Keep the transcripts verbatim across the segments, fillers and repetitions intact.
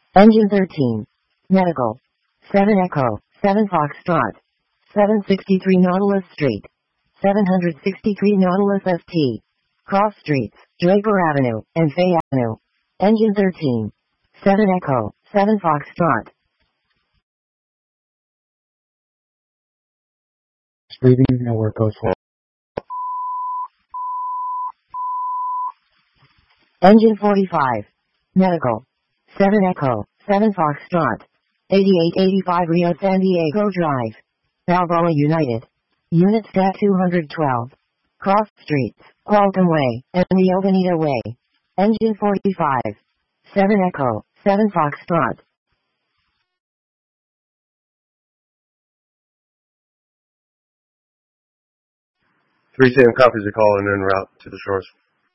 Engine thirteen. Medical. seven Echo, seven Foxtrot. seven sixty-three Nautilus Street. seven sixty-three Nautilus S T. Cross Streets, Draper Avenue, and Fay Avenue. Engine thirteen. seven Echo, seven Foxtrot. Leaving nowhere goes for. Engine forty-five. Medical. seven Echo, seven Foxtrot. eighty-eight eighty-five Rio San Diego Drive. Balboa United. Unit Stat two twelve. Cross Streets, Walton Way, and the Avenida Way. Engine forty-five. seven Echo, seven Foxtrot. Three Sam copies a call and en route to the shores.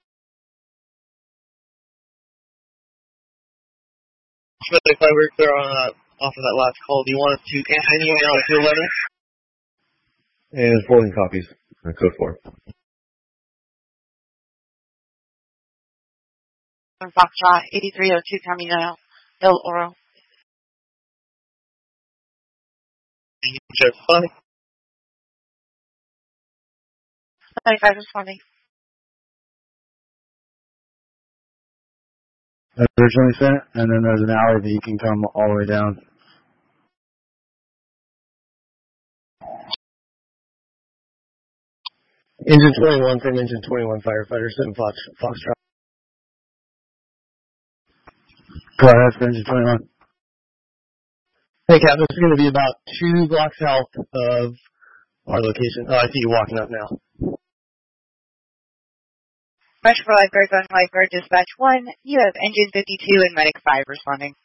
If I were clear on that, off of that last call, do you want us to continue on to eleven? And fourteen copies. Code four. Foxtrot, eighty-three oh two Camino del Oro. Responding. ninety-five responding. That's originally sent, and then there's an hour that you can come all the way down. Engine twenty-one from Engine twenty-one firefighter, seven Fox, Foxtrot. Go ahead for Engine twenty-one. Hey, Cap, this is going to be about two blocks south of our location. Oh, I see you walking up now. Metro for Lifeguard, Gun Lifeguard, Dispatch one. You have Engine fifty-two and Medic five responding.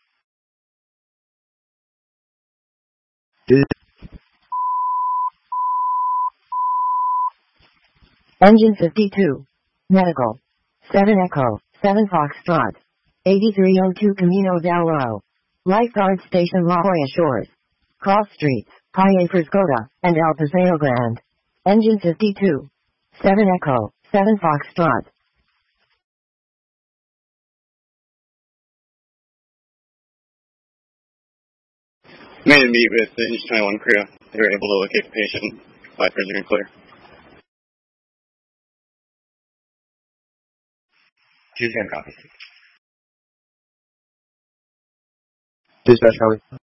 Engine fifty-two. Medical. seven Echo, seven Foxtrot. eighty-three oh two Camino del Oro. Lifeguard Station La Jolla Shores. Cross Streets, Calle Frescota, and El Paseo Grande. Engine fifty-two. seven Echo, seven Foxtrot. Made a meet with the Engine twenty-one crew. They were able to locate the patient. Five are clear. Two Sam copies. Dispatch, Charlie.